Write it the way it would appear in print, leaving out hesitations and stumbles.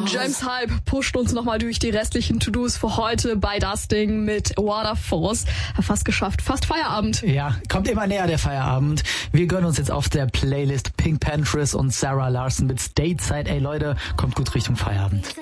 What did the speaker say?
James Hype pusht uns nochmal durch die restlichen To-Dos für heute bei Dusting mit Waterfalls. Fast geschafft, fast Feierabend. Ja, kommt immer näher der Feierabend. Wir gönnen uns jetzt auf der Playlist Pink Pantheress und Sarah Larson mit Stateside. Ey Leute, kommt gut Richtung Feierabend.